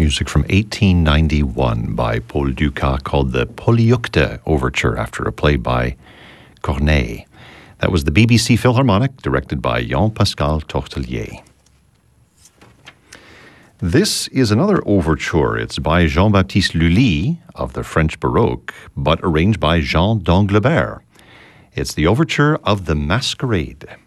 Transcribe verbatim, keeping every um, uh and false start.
music from eighteen ninety-one by Paul Dukas called the Polyeucte Overture after a play by Corneille. That was the B B C Philharmonic, directed by Jean-Pascal Tortelier. This is another overture. It's by Jean-Baptiste Lully of the French Baroque, but arranged by Jean d'Anglebert. It's the overture of The Masquerade.